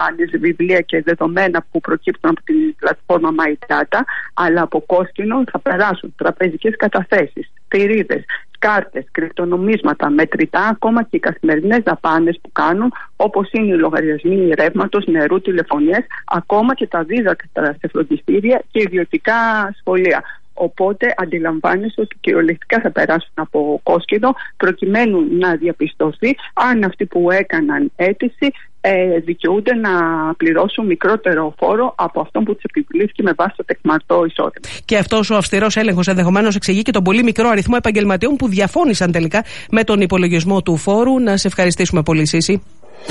δαπάνες, βιβλία και δεδομένα που προκύπτουν από την πλατφόρμα MyData, αλλά από κόσκινο θα περάσουν τραπεζικές καταθέσεις, θηρίδες, κάρτες, κρυπτονομίσματα, μετρητά, ακόμα και οι καθημερινές δαπάνες που κάνουν, όπως είναι οι λογαριασμοί ρεύματος, νερού, τηλεφωνίες, ακόμα και τα δίδακτρα σε φροντιστήρια και ιδιωτικά σχολεία. Οπότε αντιλαμβάνεσαι ότι κυριολεκτικά θα περάσουν από κόσκινο, προκειμένου να διαπιστωθεί αν αυτοί που έκαναν αίτηση δικαιούνται να πληρώσουν μικρότερο φόρο από αυτόν που τους επιβλήθηκε με βάση το τεκμαρτό εισόδημα. Και αυτός ο αυστηρός έλεγχος ενδεχομένως εξηγεί και τον πολύ μικρό αριθμό επαγγελματιών που διαφώνησαν τελικά με τον υπολογισμό του φόρου. Να σε ευχαριστήσουμε πολύ, Σύση.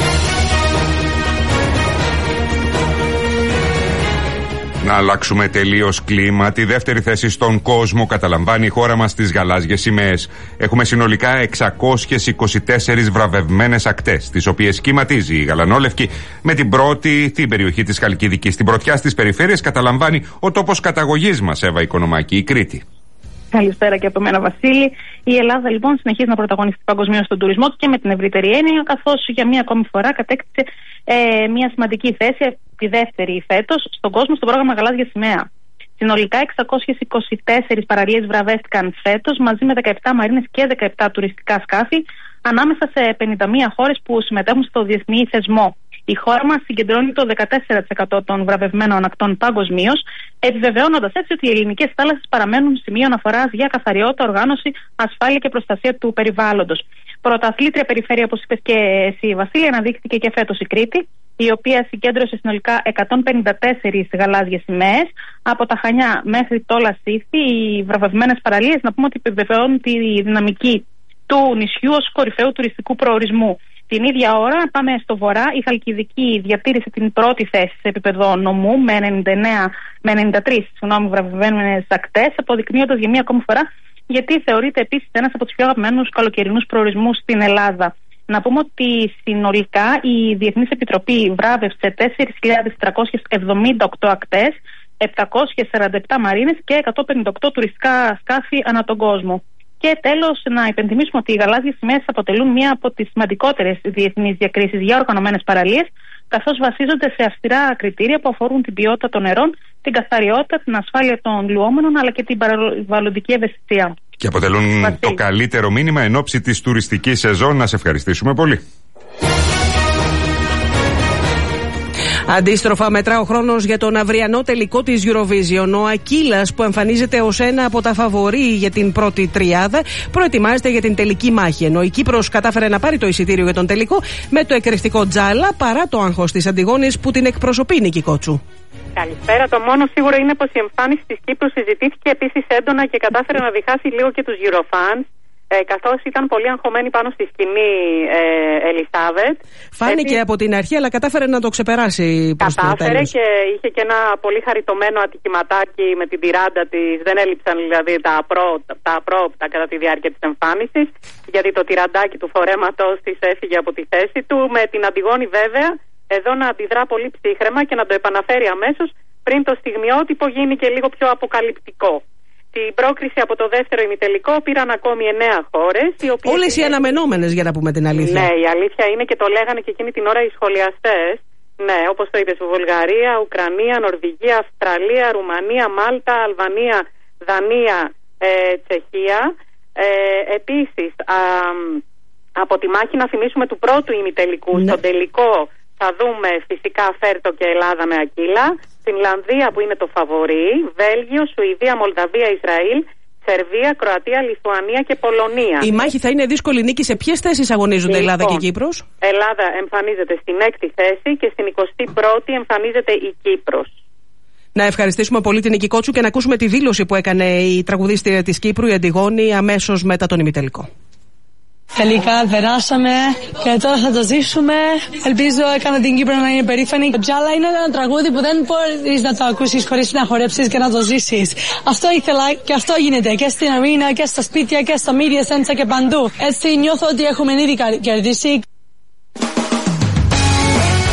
Να αλλάξουμε τελείως κλίμα. Τη δεύτερη θέση στον κόσμο καταλαμβάνει η χώρα μας στις γαλάζιες σημαίες. Έχουμε συνολικά 624 βραβευμένες ακτές, τις οποίες κυματίζει η γαλανόλευκη με την πρώτη την περιοχή της Χαλκιδικής. Στην πρωτιά στις περιφέρειες καταλαμβάνει ο τόπος καταγωγής μας, Εύα Οικονομάκη, η Κρήτη. Καλησπέρα και από μένα, Βασίλη. Η Ελλάδα λοιπόν συνεχίζει να πρωταγωνιστεί παγκοσμίως στον τουρισμό και με την ευρύτερη έννοια, καθώς για μία ακόμη φορά κατέκτησε μια σημαντική θέση, τη δεύτερη φέτος, στον κόσμο στο πρόγραμμα Γαλάζια Σημαία. Συνολικά 624 παραλίες βραβεύτηκαν φέτος, μαζί με 17 μαρίνες και 17 τουριστικά σκάφη, ανάμεσα σε 51 χώρες που συμμετέχουν στο διεθνή θεσμό. Η χώρα μας συγκεντρώνει το 14% των βραβευμένων ακτών παγκοσμίως, επιβεβαιώνοντας έτσι ότι οι ελληνικές θάλασσες παραμένουν σημείο αναφοράς για καθαριότητα, οργάνωση, ασφάλεια και προστασία του περιβάλλοντος. Πρωταθλήτρια περιφέρεια, όπως είπες και εσύ, Βασίλη, αναδείχθηκε και φέτος η Κρήτη, η οποία συγκέντρωσε συνολικά 154 γαλάζιες σημαίες. Από τα Χανιά μέχρι το Λασίθι, οι βραβευμένες παραλίες, να πούμε ότι επιβεβαιώνουν τη δυναμική του νησιού ως κορυφαίου τουριστικού προορισμού. Την ίδια ώρα, πάμε στο βορρά. Η Χαλκιδική διατήρησε την πρώτη θέση σε επίπεδο νομού με 93 βραβευμένες ακτές, αποδεικνύοντας για μία ακόμη φορά γιατί θεωρείται επίσης ένας από τους πιο αγαπημένους καλοκαιρινούς προορισμούς στην Ελλάδα. Να πούμε ότι συνολικά η Διεθνής Επιτροπή βράβευσε 4.478 ακτές, 747 μαρίνες και 158 τουριστικά σκάφη ανά τον κόσμο. Και τέλος, να υπενθυμίσουμε ότι οι γαλάζιες σημαίες αποτελούν μία από τις σημαντικότερες διεθνείς διακρίσεις για οργανωμένες παραλίες, καθώς βασίζονται σε αυστηρά κριτήρια που αφορούν την ποιότητα των νερών, την καθαριότητα, την ασφάλεια των λουόμενων αλλά και την περιβαλλοντική ευαισθησία. Και αποτελούν το καλύτερο μήνυμα εν ώψη της τουριστικής σεζόν. Να σε ευχαριστήσουμε πολύ. Αντίστροφα, μετρά ο χρόνος για τον αυριανό τελικό της Eurovision. Ο Ακύλας, που εμφανίζεται ως ένα από τα φαβορί για την πρώτη τριάδα, προετοιμάζεται για την τελική μάχη. Ενώ η Κύπρος κατάφερε να πάρει το εισιτήριο για τον τελικό με το εκρηκτικό Τζάλα, παρά το άγχος της Αντιγόνης που την εκπροσωπεί η Νίκη Κότσου. Καλησπέρα. Το μόνο σίγουρο είναι πως η εμφάνιση της Κύπρου συζητήθηκε επίσης έντονα και κατάφερε να διχάσει λίγο και τους Eurofans, καθώς ήταν πολύ αγχωμένη πάνω στη σκηνή Ελισάβετ. Φάνηκε από την αρχή, αλλά κατάφερε να το ξεπεράσει προς το τέλος. Κατάφερε και είχε και ένα πολύ χαριτωμένο ατυχηματάκι με την τυράντα της. Δεν έλειψαν δηλαδή τα απρόοπτα κατά τη διάρκεια της εμφάνισης, γιατί το τυραντάκι του φορέματος της έφυγε από τη θέση του. Με την Αντιγόνη βέβαια εδώ να αντιδρά πολύ ψύχραιμα και να το επαναφέρει αμέσως πριν το στιγμιότυπο γίνει και λίγο πιο αποκαλυπτικό. Την πρόκριση από το δεύτερο ημιτελικό πήραν ακόμη 9 χώρες. Όλες οι αναμενόμενες, για να πούμε την αλήθεια. Ναι, η αλήθεια είναι και το λέγανε και εκείνη την ώρα οι σχολιαστές. Ναι, όπως το είπες, Βουλγαρία, Ουκρανία, Νορβηγία, Αυστραλία, Ρουμανία, Μάλτα, Αλβανία, Δανία, Τσεχία. Επίσης, από τη μάχη να θυμίσουμε του πρώτου ημιτελικού, ναι. Στον τελικό θα δούμε φυσικά Φέρτο και Ελλάδα με Ακύλα, Φινλανδία που είναι το φαβορί, Βέλγιο, Σουηδία, Μολδαβία, Ισραήλ, Σερβία, Κροατία, Λιθουανία και Πολωνία. Η μάχη θα είναι δύσκολη, Νίκη. Σε ποιες θέσεις αγωνίζονται Ελλάδα και Κύπρος? Ελλάδα εμφανίζεται στην 6η θέση και στην 21η εμφανίζεται η Κύπρος. Να ευχαριστήσουμε πολύ την Νίκη Κότσου και να ακούσουμε τη δήλωση που έκανε η τραγουδίστρια της Κύπρου, η Αντιγόνη, αμέσως μετά τον ημιτελικό. Τελικά περάσαμε και τώρα θα το ζήσουμε. Ελπίζω έκανα την Κύπρο να είναι περήφανη. Το Τζάλα είναι ένα τραγούδι που δεν μπορείς να το ακούσεις χωρίς να χορέψεις και να το ζήσεις. Αυτό ήθελα και αυτό γίνεται και στην αρίνα και στα σπίτια και στα media center και παντού. Έτσι νιώθω ότι έχουμε ήδη κερδίσει.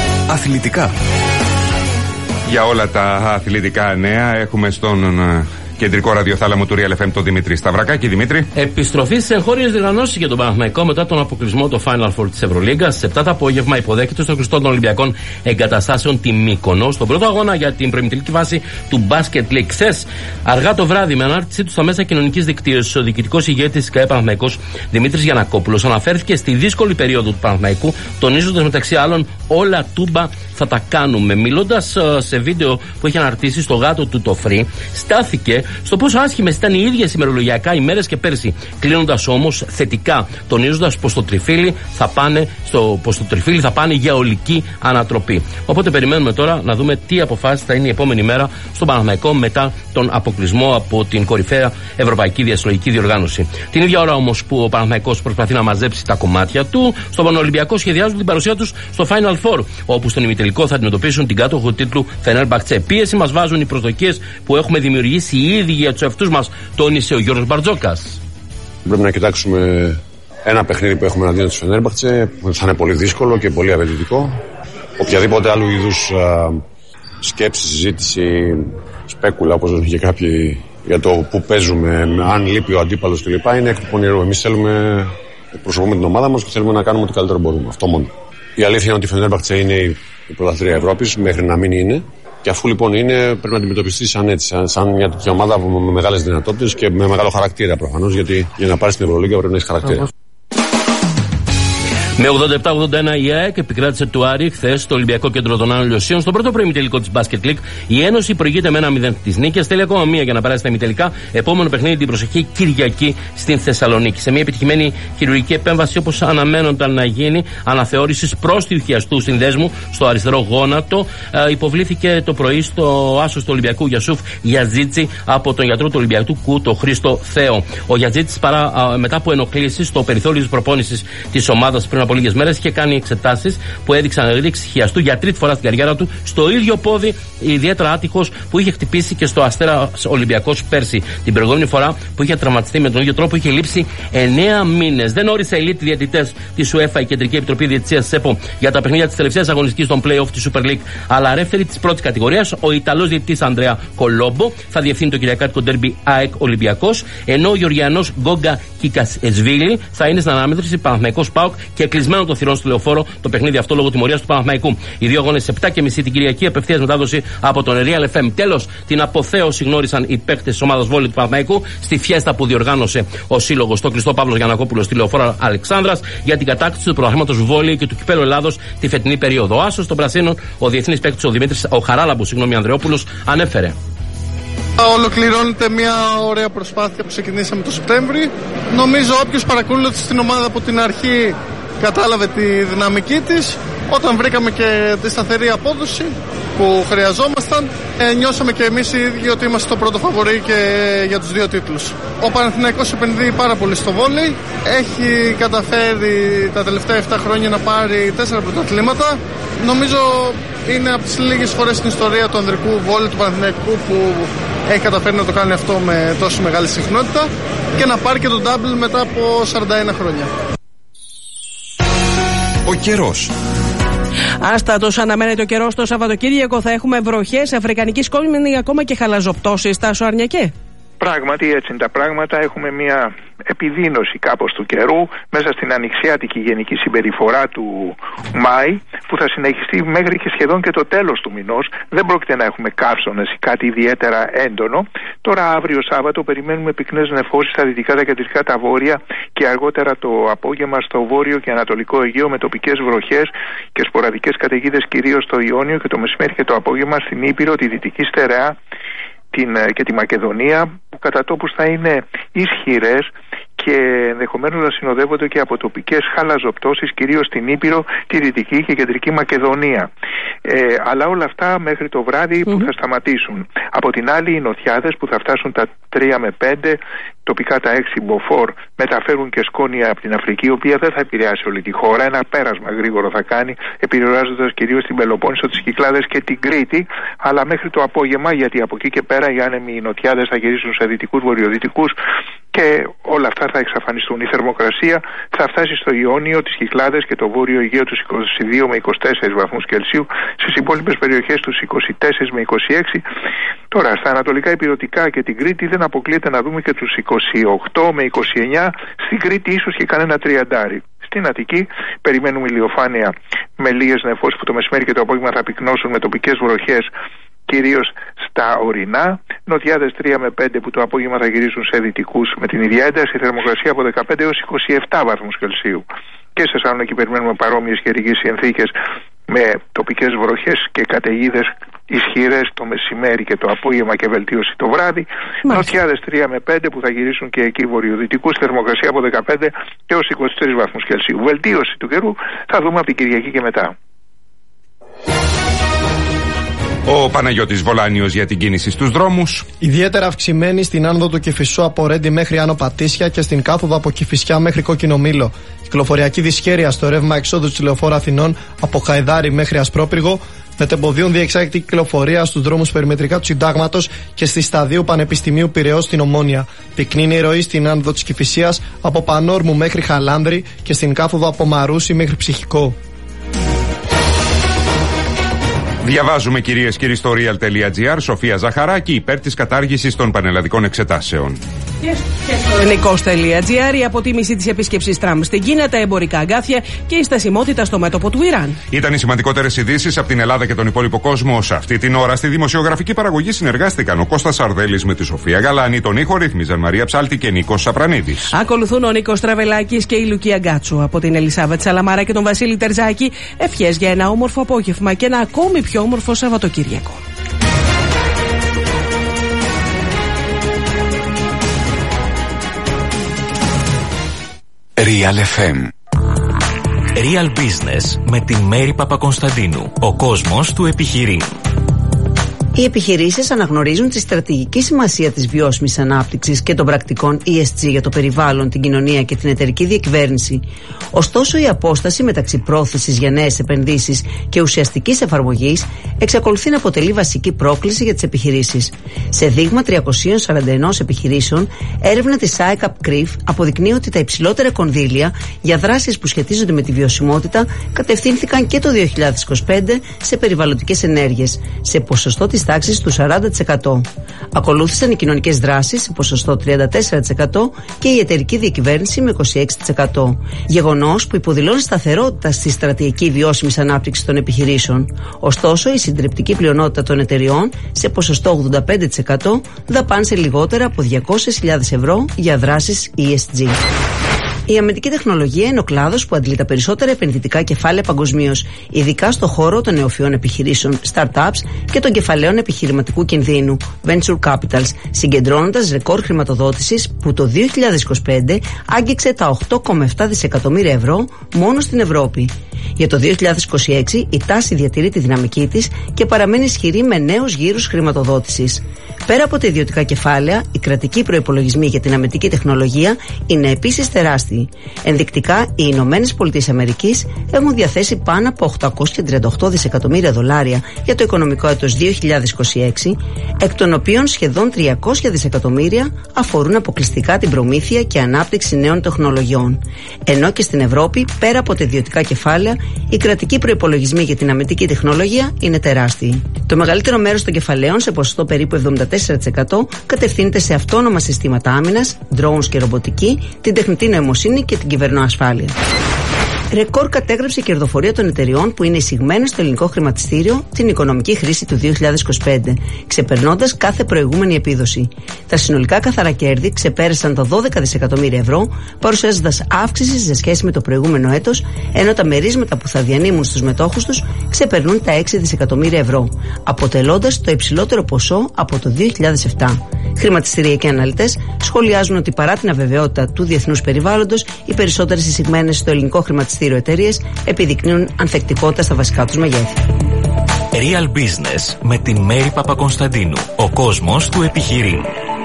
Αθλητικά. Για όλα τα αθλητικά νέα έχουμε στον κεντρικό ραδιοθάλαμο του Real FM, τον Δημήτρη Σταυρακάκη. Δημήτρη. Επιστροφή σε εγχώριες διοργανώσεις για τον Παναθηναϊκό μετά τον αποκλεισμό το Final Four της Ευρωλίγκας. Σε 7 το απόγευμα υποδέχεται στο κλειστό των Ολυμπιακών Εγκαταστάσεων τη Μύκονο στον πρώτο αγώνα για την προημιτελική φάση του Basket League. Χθες, αργά το βράδυ, με ανάρτησή του στα μέσα κοινωνικής δικτύωσης, ο διοικητικός ηγέτης της ΚΑΕ Παναθηναϊκός Δημήτρης Γιαννακόπουλος αναφέρθηκε στη δύσκολη περίοδο του Παναθηναϊκού, τονίζοντας μεταξύ άλλων όλα τούμπα θα τα κάνουμε. Μιλώντας σε βίντεο που έχει αναρτήσει στο γάτο του το Free, στάθηκε στο πόσο άσχημες ήταν οι ίδιες ημερολογιακά ημέρες και πέρσι, κλείνοντας όμως θετικά, τονίζοντας πως το τριφύλι θα πάνε για ολική ανατροπή. Οπότε περιμένουμε τώρα να δούμε τι αποφάσεις θα είναι η επόμενη μέρα στον Παναθηναϊκό μετά τον αποκλεισμό από την κορυφαία Ευρωπαϊκή Διασυλλογική Διοργάνωση. Την ίδια ώρα όμως που ο Παναθηναϊκός προσπαθεί να μαζέψει τα κομμάτια του, στον Πανολυμπιακό σχεδιάζουν την παρουσία τους στο Final Four, όπου στον ημιτελικό θα αντιμετωπίσουν την κάτοχο τίτλου Φενέρμπαχτσε. Πίεση μας βάζουν οι προσδοκίες που έχουμε δημιουργήσει οι ίδιοι για τους εαυτούς μας, τόνισε ο Γιώργος Μπαρτζόκας. Πρέπει να κοιτάξουμε ένα παιχνίδι που έχουμε εναντίον της Φενέρμπαχτσε, που θα είναι πολύ δύσκολο και πολύ απαιτητικό. Οποιαδήποτε άλλου είδους σκέψη, συζήτηση, σπέκουλα, όπως λένε και κάποιοι, για το που παίζουμε, αν λείπει ο αντίπαλος κλπ. Είναι εκ του πονηρού. Εμείς εκπροσωπούμε την ομάδα μας και θέλουμε να κάνουμε ό,τι καλύτερο μπορούμε. Αυτό μόνο. Η αλήθεια είναι ότι η Φενέρμπαχτσε είναι η πρωταθλήτρια Ευρώπης, μέχρι να μην είναι. Και αφού λοιπόν είναι, πρέπει να αντιμετωπιστεί σαν έτσι, σαν μια τέτοια ομάδα με μεγάλες δυνατότητες και με μεγάλο χαρακτήρα προφανώς, γιατί για να πάρει στην Ευρωλίγκα πρέπει να έχει χαρακτήρα. Με 87-81 η ΑΕΚ επικράτησε του Άρη χθες στο Ολυμπιακό Κέντρο των Άνω Λιωσίων στο πρώτο προημιτελικό της Basket League. Η Ένωση προηγείται με 1-0 της νίκης. Θέλει ακόμα μία για να περάσει στα ημιτελικά. Επόμενο παιχνίδι την προσεχή Κυριακή στην Θεσσαλονίκη. Σε μια επιτυχημένη χειρουργική επέμβαση, όπως αναμένονταν να γίνει, αναθεώρησης πρόστιου χιαστού συνδέσμου στο αριστερό γόνατο, υποβλήθηκε το πρωί στο άσο του Ολυμπιακού Γιασούφ Γιαζίτσι από τον γιατρό του Ολυμπιακού, τον Χρήστο Θέο. Ο Γιαζίτσι, μετά από ενοχλήσεις στο περιθώριο της προπόνησης της ομάδας πριν από λίγες μέρες, είχε κάνει εξετάσεις που έδειξαν ρήξη χιαστού για τρίτη φορά στην καριέρα του στο ίδιο πόδι, ιδιαίτερα άτυχος, που είχε χτυπήσει και στο Αστέρας Ολυμπιακός πέρσι. Την προηγούμενη φορά που είχε τραυματιστεί με τον ίδιο τρόπο είχε λείψει 9 μήνες. Δεν όρισε ελίτ διαιτητές της UEFA, η Κεντρική Επιτροπή Διαιτησίας ΣΕΠΟ, για τα παιχνίδια της τελευταίας αγωνιστικής των play-off της Super League, αλλά ρέφερη της πρώτης κατηγορίας, ο Ιταλός διαιτητής Ανδρέα Κολόμπο, θα διευθύνει το κυριακάτικο ντέρμπι ΑΕΚ Ολυμπιακός, ενώ ο Γεωργιανός Γκόγκα Κικασεσβίλη θα είναι στην αναμέτρηση Παναθηναϊκός ΠΑΟΚ και κλεισμένο το θυρών στο Λεωφόρο το παιχνίδι αυτό λόγω τιμωρίας του Παναθηναϊκού. Οι δύο αγώνες 7:30 την Κυριακή, απευθείας μετάδοση από τον Real FM. Τέλος, την αποθέωση γνώρισαν οι παίκτες της ομάδας βόλεϊ του Παναθηναϊκού στη φιέστα που διοργάνωσε ο σύλλογος στο κλειστό Παύλος Γιαννακόπουλος στη Λεωφόρο Αλεξάνδρας για την κατάκτηση του πρωταθλήματος βόλεϊ και του κυπέλλου Ελλάδος τη φετινή περίοδο. Ο άσος των Πρασίνων, ο διεθνής παίκτης ο Χαράλαμπος Ανδρεόπουλος, ανέφερε. Ολοκληρώνεται μια ωραία προσπάθεια που ξεκινήσαμε το Σεπτέμβρη. Νομίζω όποιος παρακολούθησε την ομάδα από την αρχή κατάλαβε τη δυναμική της. Όταν βρήκαμε και τη σταθερή απόδοση που χρειαζόμασταν, νιώσαμε και εμείς οι ίδιοι ότι είμαστε το πρώτο φαβορί και για τους δύο τίτλους. Ο Παναθηναϊκός επενδύει πάρα πολύ στο βόλεϊ. Έχει καταφέρει τα τελευταία 7 χρόνια να πάρει 4 πρωταθλήματα. Νομίζω είναι από τις λίγες φορές στην ιστορία του ανδρικού βόλεϊ του Παναθηναϊκού που έχει καταφέρει να το κάνει αυτό με τόσο μεγάλη συχνότητα και να πάρει και το double μετά από 41 χρόνια. Ο καιρός. Άστατος αναμένεται ο καιρός το Σαββατοκύριακο. Θα έχουμε βροχές, αφρικανική σκόνη, ακόμα και χαλαζοπτώσεις. Τάσο Αρνιακέ. Πράγματι έτσι είναι τα πράγματα. Έχουμε μια επιδείνωση κάπως του καιρού μέσα στην ανοιξιάτικη γενική συμπεριφορά του Μάη, που θα συνεχιστεί μέχρι και σχεδόν και το τέλος του μηνός. Δεν πρόκειται να έχουμε καύσονες ή κάτι ιδιαίτερα έντονο. Τώρα αύριο Σάββατο περιμένουμε πυκνές νεφώσεις στα δυτικά, τα κεντρικά, τα βόρεια και αργότερα το απόγευμα στο βόρειο και ανατολικό Αιγαίο με τοπικές βροχές και σποραδικές καταιγίδες κυρίως στο Ιόνιο και το μεσημέρι και το απόγευμα στην Ήπειρο, τη Δυτική Στερεά και τη Μακεδονία, που κατά τόπους θα είναι ισχυρές και ενδεχομένως να συνοδεύονται και από τοπικές χαλαζοπτώσεις κυρίως στην Ήπειρο, τη Δυτική και Κεντρική Μακεδονία. Αλλά όλα αυτά μέχρι το βράδυ που θα σταματήσουν. Από την άλλη οι νοτιάδες που θα φτάσουν τα 3 με 5, τοπικά τα 6 μποφόρ, μεταφέρουν και σκόνη από την Αφρική, η οποία δεν θα επηρεάσει όλη τη χώρα. Ένα πέρασμα γρήγορο θα κάνει, επηρεάζοντας κυρίως την Πελοπόννησο, τις Κυκλάδες και την Κρήτη, αλλά μέχρι το απόγευμα, γιατί από εκεί και πέρα οι άνεμοι οι νοτιάδες θα γυρίσουν σε δυτικούς, βορειοδυτικούς και όλα αυτά θα εξαφανιστούν. Η θερμοκρασία θα φτάσει στο Ιόνιο, τις Κυκλάδες και το Βόρειο Αιγαίο τους 22 με 24 βαθμούς Κελσίου, στις υπόλοιπες περιοχές τους 24 με 26. Τώρα στα ανατολικά ηπειρωτικά και την Κρήτη δεν αποκλείεται να δούμε και τους 28 με 29, στην Κρήτη ίσως και κανένα 30. Στην Αττική περιμένουμε ηλιοφάνεια με λίγες νεφώσεις που το μεσημέρι και το απόγευμα θα πυκνώσουν με τοπικές βροχές, κυρίως στα ορεινά. Νοτιάδες 3 με 5 που το απόγευμα θα γυρίσουν σε δυτικούς με την ίδια ένταση. Θερμοκρασία από 15 έως 27 βαθμούς Κελσίου. Και σε Θεσσαλονίκη περιμένουμε παρόμοιες καιρικές συνθήκες με τοπικές βροχές και καταιγίδες ισχυρές το μεσημέρι και το απόγευμα και βελτίωση το βράδυ. Νοτιάδες 3 με 5 που θα γυρίσουν και εκεί βορειοδυτικούς. Θερμοκρασία από 15 έως 23 βαθμούς Κελσίου. Βελτίωση του καιρού θα δούμε από την Κυριακή και μετά. Ο Παναγιώτης Βολάνιος για την κίνηση στους δρόμους. Ιδιαίτερα αυξημένη στην άνοδο του Κηφισού από Ρέντι μέχρι Άνω Πατήσια και στην κάθοδο από Κηφισιά μέχρι Κόκκινο Μήλο. Κυκλοφοριακή δυσχέρεια στο ρεύμα εξόδου της Λεωφόρου Αθηνών από Χαϊδάρι μέχρι Ασπρόπυργο. Μετεμποδίων διεξάγεται κυκλοφορία στους δρόμους περιμετρικά του Συντάγματος και στη Σταδίου Πανεπιστημίου Πειραιώς στην Ομόνια. Πυκνή είναι η ροή στην άνοδο της Κηφισίας από Πανόρμου μέχρι Χαλάνδρη και στην κάθοδο από Μαρούσι μέχρι Ψυχικό. Διαβάζουμε κυρίες και κύριοι στο real.gr. Σοφία Ζαχαράκη υπέρ της κατάργησης των πανελλαδικών εξετάσεων. Και στο ελληνικός.gr η αποτίμηση της επίσκεψης Τραμπ στην Κίνα, τα εμπορικά αγκάθια και η στασιμότητα στο μέτωπο του Ιράν. Ήταν οι σημαντικότερες ειδήσεις από την Ελλάδα και τον υπόλοιπο κόσμο. Σε αυτή την ώρα στη δημοσιογραφική παραγωγή συνεργάστηκαν ο Κώστας Σαρδέλης με τη Σοφία Γαλάνη, τον ήχο ρύθμιζαν Μαρία Ψάλτη και Νίκος Σαπρανίδης. Ακολουθούν ο Νίκος Τραβελάκης και η Λουκία Γκάτσου. Από την Ελισάβετ Σαλαμάρα και τον Βασίλη Τερζάκη, ευχές για ένα όμορφο απόγευμα και ένα ακόμη πιο όμορφο Σαββατοκύριακο. Real FM. Real Business με την Μέρη Παπακονσταντίνου. Ο κόσμος του επιχειρήν. Οι επιχειρήσεις αναγνωρίζουν τη στρατηγική σημασία της βιώσιμης ανάπτυξης και των πρακτικών ESG για το περιβάλλον, την κοινωνία και την εταιρική διακυβέρνηση. Ωστόσο, η απόσταση μεταξύ πρόθεσης για νέες επενδύσεις και ουσιαστικής εφαρμογής εξακολουθεί να αποτελεί βασική πρόκληση για τις επιχειρήσεις. Σε δείγμα 341 επιχειρήσεων, έρευνα της ICAP CRIF αποδεικνύει ότι τα υψηλότερα κονδύλια για δράσεις που σχετίζονται με τη βιωσιμότητα κατευθύνθηκαν και το 2025 σε περιβαλλοντικές ενέργειες, σε ποσοστό της τάξης του 40%. Ακολούθησαν οι κοινωνικές δράσεις σε ποσοστό 34% και η εταιρική διακυβέρνηση με 26%. Γεγονός που υποδηλώνει σταθερότητα στη στρατηγική βιώσιμης ανάπτυξης των επιχειρήσεων. Ωστόσο, η συντριπτική πλειονότητα των εταιριών σε ποσοστό 85% δαπάνησε λιγότερα από 200.000 ευρώ για δράσεις ESG. Η αμυντική τεχνολογία είναι ο κλάδος που αντλεί τα περισσότερα επενδυτικά κεφάλαια παγκοσμίως, ειδικά στο χώρο των νεοφυών επιχειρήσεων, startups και των κεφαλαίων επιχειρηματικού κινδύνου, venture capitals, συγκεντρώνοντας ρεκόρ χρηματοδότησης που το 2025 άγγιξε τα 8,7 δισεκατομμύρια ευρώ μόνο στην Ευρώπη. Για το 2026 η τάση διατηρεί τη δυναμική της και παραμένει ισχυρή με νέους γύρους χρηματοδότησης. Πέρα από τα ιδιωτικά κεφάλαια, οι κρατικοί προϋπολογισμοί για την αμυντική τεχνολογία είναι επίσης τεράστιοι. Ενδεικτικά, οι Ηνωμένες Πολιτείες Αμερικής έχουν διαθέσει πάνω από 838 δισεκατομμύρια δολάρια για το οικονομικό έτος 2026, εκ των οποίων σχεδόν 300 δισεκατομμύρια αφορούν αποκλειστικά την προμήθεια και ανάπτυξη νέων τεχνολογιών. Ενώ και στην Ευρώπη, πέρα από τα ιδιωτικά κεφάλαια, οι κρατικοί προϋπολογισμοί για την αμυντική τεχνολογία είναι τεράστιοι. Το μεγαλύτερο μέρος των κεφαλαίων, σε ποσοστό περίπου 74%, κατευθύνεται σε αυτόνομα συστήματα άμυνας, drones και ρομποτική, την τεχνητή νοημοσύνη και την κυβερνοασφάλεια. Ρεκόρ κατέγραψε η κερδοφορία των εταιριών που είναι εισηγμένες στο ελληνικό χρηματιστήριο την οικονομική χρήση του 2025, ξεπερνώντας κάθε προηγούμενη επίδοση. Τα συνολικά καθαρά κέρδη ξεπέρασαν τα 12 δισεκατομμύρια ευρώ, παρουσιάζοντας αύξηση σε σχέση με το προηγούμενο έτος, ενώ τα μερίσματα που θα διανύμουν στους μετόχους τους ξεπερνούν τα 6 δισεκατομμύρια ευρώ, αποτελώντας το υψηλότερο ποσό από το 2007. Χρηματιστηριακοί αναλυτές σχολιάζουν ότι παρά την αβεβαιότητα του διεθνούς περιβάλλοντος, οι περισσότερες εισηγμένες στο ελληνικό χρηματιστήριο εταιρείες επιδεικνύουν ανθεκτικότητα στα βασικά τους μεγέθη. Real Business με την Μέρη Παπακονσταντίνου. Ο κόσμος του επιχειρήν.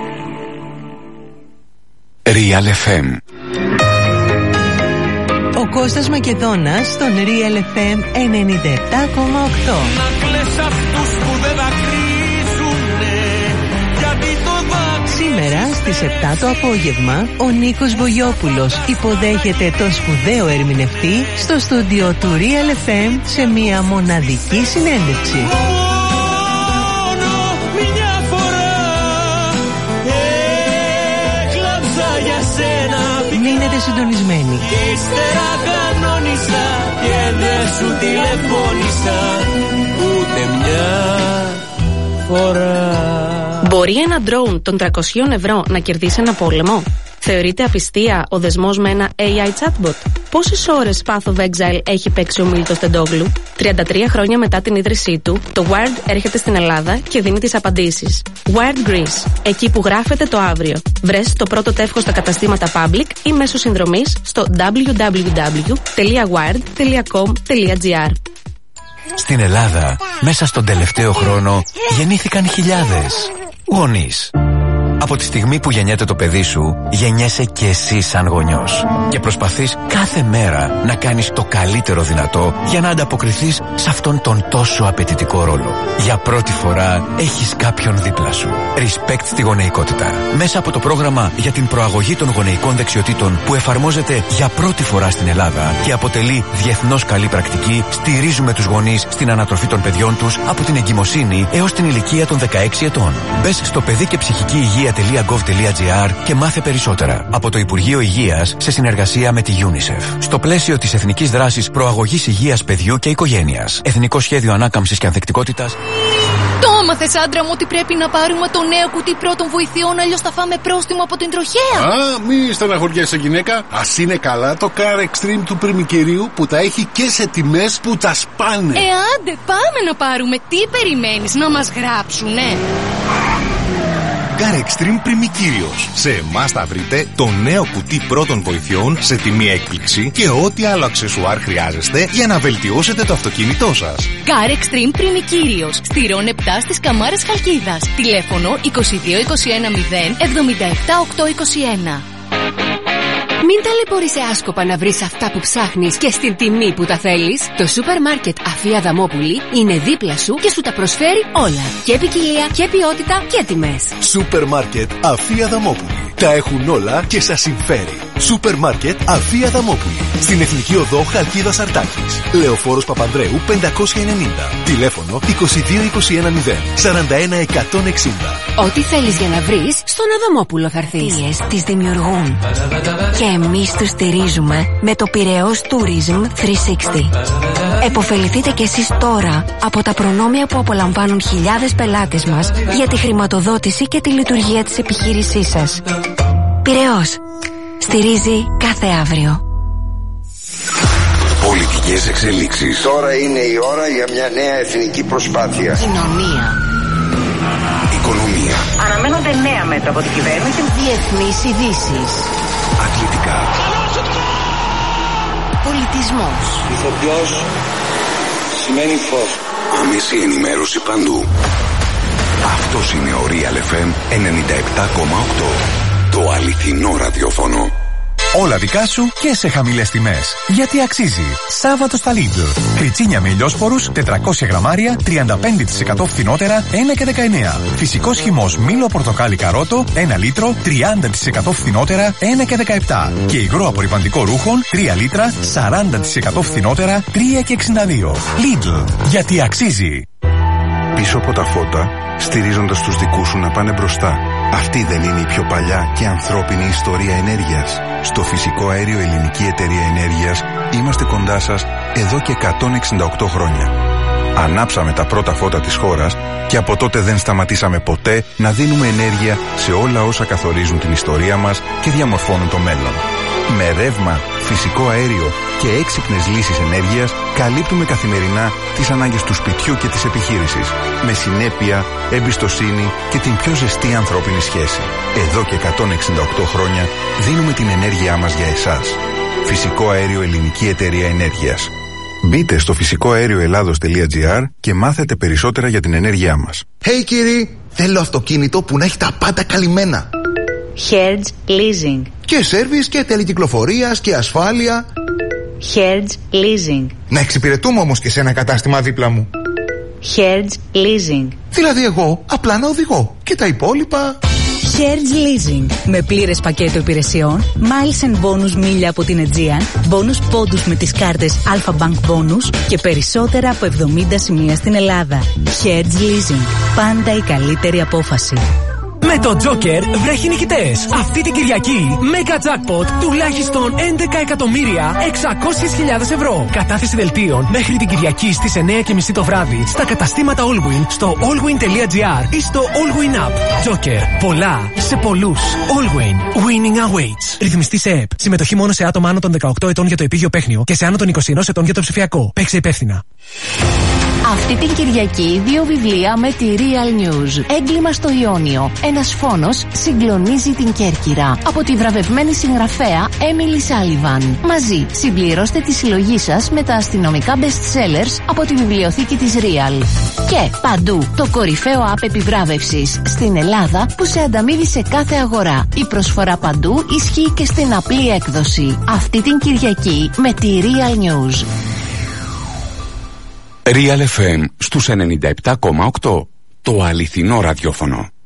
Real FM. Ο Κώστας Μακεδόνας στον Real FM 97,8. Να κλαις αυτούς που δεν δακρύζουνε, γιατί Σήμερα στις 7 το απόγευμα ο Νίκος Βογιόπουλος υποδέχεται τον σπουδαίο ερμηνευτή στο στούντιο του Real FM σε μια μοναδική συνέντευξη. Μείνετε συντονισμένοι. Ύστερα κανόνισα και δεν σου τηλεφώνησα ούτε μια φορά. Μπορεί ένα ντρόουν των 300 ευρώ να κερδίσει ένα πόλεμο? Θεωρείται απιστία ο δεσμός με ένα AI chatbot? Πόσες ώρες Path of Exile έχει παίξει ο Μίλτος Τεντόγλου? 33 χρόνια μετά την ίδρυσή του, το Wired έρχεται στην Ελλάδα και δίνει τις απαντήσεις. Wired Greece, εκεί που γράφεται το αύριο. Βρες το πρώτο τεύχος στα καταστήματα Public ή μέσω συνδρομής στο www.wired.com.gr. Στην Ελλάδα, μέσα στον τελευταίο χρόνο, γεννήθηκαν χιλιάδες γονείς. Από τη στιγμή που γεννιέται το παιδί σου, γεννιέσαι και εσύ σαν γονιός. Και προσπαθείς κάθε μέρα να κάνεις το καλύτερο δυνατό για να ανταποκριθείς σε αυτόν τον τόσο απαιτητικό ρόλο. Για πρώτη φορά έχεις κάποιον δίπλα σου. Respect στη γονεϊκότητα. Μέσα από το πρόγραμμα για την προαγωγή των γονεϊκών δεξιοτήτων που εφαρμόζεται για πρώτη φορά στην Ελλάδα και αποτελεί διεθνώς καλή πρακτική, στηρίζουμε τους γονείς στην ανατροφή των παιδιών τους από την εγκυμοσύνη έως την ηλικία των 16 ετών. Μπες στο παιδί και ψυχική υγεία.gov.gr και μάθε περισσότερα. Από το Υπουργείο Υγείας σε συνεργασία με τη UNICEF. Στο πλαίσιο της Εθνικής Δράσης Προαγωγής Υγείας Παιδιού και Οικογένειας. Εθνικό Σχέδιο Ανάκαμψης και Ανθεκτικότητας. Το έμαθες, άντρα μου, ότι πρέπει να πάρουμε το νέο κουτί πρώτων βοηθειών, αλλιώς θα φάμε πρόστιμο από την τροχέα. Μη στεναχωριέσαι, γυναίκα. Ας είναι καλά το Car Extreme του Πριμικυρίου που τα έχει και σε τιμές που τα σπάνε. Άντε, πάμε να πάρουμε. Τι περιμένεις, να μας γράψουνε? Car Extreme Πριμικύριος. Σε εμάς θα βρείτε το νέο κουτί πρώτων βοηθειών σε τιμή έκπληξη και ό,τι άλλο αξεσουάρ χρειάζεστε για να βελτιώσετε το αυτοκίνητό σας. Car Extreme Πριμικύριος. Στηρών 7 στις Καμάρες Χαλκίδας. Τηλέφωνο 2221 0 77 821. Μην ταλαιπωρείσαι άσκοπα να βρεις αυτά που ψάχνεις και στην τιμή που τα θέλεις. Το σούπερ μάρκετ Αφία Δαμόπουλη είναι δίπλα σου και σου τα προσφέρει όλα. Και ποικιλία και ποιότητα και τιμές. Σούπερ μάρκετ Αφία Δαμόπουλη. Τα έχουν όλα και σας συμφέρει. Σούπερ μάρκετ Αφία Δαμόπουλη. Στην Εθνική Οδό Χαλκίδας Αρτάκης. Λεωφόρος Παπανδρέου 590. Τηλέφωνο 2221 0 41 160. Ό,τι θέλεις για να βρεις, στον Αδαμόπουλο θα έρθεις. Τις δημιουργούν. Και εμείς τους στηρίζουμε με το Πειραιώς Tourism 360. Εποφεληθείτε κι εσείς τώρα από τα προνόμια που απολαμβάνουν χιλιάδες πελάτες μας για τη χρηματοδότηση και τη λειτουργία της επιχείρησής σας. Πειραιώς. Στηρίζει κάθε αύριο. Πολιτικές εξελίξεις. Τώρα είναι η ώρα για μια νέα εθνική προσπάθεια. Κοινωνία. Οικονομία. Αναμένονται νέα μέτρα από την κυβέρνηση. Διεθνείς ειδήσεις. Αθλητικά. Πολιτισμός. Ηθοποιός σημαίνει φως. Άμεση ενημέρωση παντού. Αυτός είναι ο Real FM 97,8. Το αληθινό ραδιόφωνο. Όλα δικά σου και σε χαμηλές τιμές. Γιατί αξίζει. Σάββατο στα Lidl. Κριτσίνια με ηλιόσπορους 400 γραμμάρια 35% φθηνότερα 1,19. Φυσικός χυμός μήλο πορτοκάλι καρότο 1 λίτρο 30% φθηνότερα 1,17. Και υγρό απορρυπαντικό ρούχων 3 λίτρα 40% φθηνότερα 3,62. Lidl. Γιατί αξίζει. Πίσω από τα φώτα, στηρίζοντας τους δικούς σου να πάνε μπροστά. Αυτή δεν είναι η πιο παλιά και ανθρώπινη ιστορία ενέργειας. Στο Φυσικό Αέριο Ελληνική Εταιρεία Ενέργειας είμαστε κοντά σας εδώ και 168 χρόνια. Ανάψαμε τα πρώτα φώτα της χώρας και από τότε δεν σταματήσαμε ποτέ να δίνουμε ενέργεια σε όλα όσα καθορίζουν την ιστορία μας και διαμορφώνουν το μέλλον. Με ρεύμα, φυσικό αέριο και έξυπνες λύσεις ενέργειας καλύπτουμε καθημερινά τις ανάγκες του σπιτιού και της επιχείρησης. Με συνέπεια, εμπιστοσύνη και την πιο ζεστή ανθρώπινη σχέση. Εδώ και 168 χρόνια δίνουμε την ενέργειά μας για εσάς. Φυσικό Αέριο Ελληνική Εταιρεία Ενέργειας. Μπείτε στο φυσικοαέρioελλάδος.gr και μάθετε περισσότερα για την ενέργειά μας. Hey κύριοι, θέλω αυτοκίνητο που να έχει τα πάντα καλυμμένα. Hertz Leasing. Και σέρβις και τελεκυκλοφορίας και ασφάλεια. Hertz Leasing. Να εξυπηρετούμε όμως και σε ένα κατάστημα δίπλα μου. Hertz Leasing. Δηλαδή εγώ απλά να οδηγώ και τα υπόλοιπα... Hertz Leasing. Με πλήρες πακέτο υπηρεσιών, miles and bonus μίλια από την Aegean, bonus πόντους με τις κάρτες Alpha Bank Bonus και περισσότερα από 70 σημεία στην Ελλάδα. Hertz Leasing. Πάντα η καλύτερη απόφαση. Με το Joker βρέχει νικητές. Αυτή την Κυριακή, Mega Jackpot τουλάχιστον 11.600.000 ευρώ. Κατάθεση δελτίων μέχρι την Κυριακή στις 9:30 το βράδυ στα καταστήματα Allwyn, στο allwyn.gr ή στο Allwyn App. Joker. Πολλά σε πολλούς. Allwyn. Winning awaits. Ρυθμιστή σε ΕΠ. Συμμετοχή μόνο σε άτομα άνω των 18 ετών για το επίγειο παίχνιο και σε άνω των 21 ετών για το ψηφιακό. Παίξε υπεύθυνα. Αυτή την Κυριακή 2 βιβλία με τη Real News. Έγκλημα στο Ιόνιο. Ένας φόνος συγκλονίζει την Κέρκυρα. Από τη βραβευμένη συγγραφέα Emily Sullivan. Μαζί συμπληρώστε τη συλλογή σας με τα αστυνομικά best-sellers από τη βιβλιοθήκη της Real. Και παντού το κορυφαίο app επιβράβευσης στην Ελλάδα που σε ανταμείβει σε κάθε αγορά. Η προσφορά παντού ισχύει και στην απλή έκδοση. Αυτή την Κυριακή με τη Real News. Real FM στους 97,8. Το αληθινό ραδιόφωνο.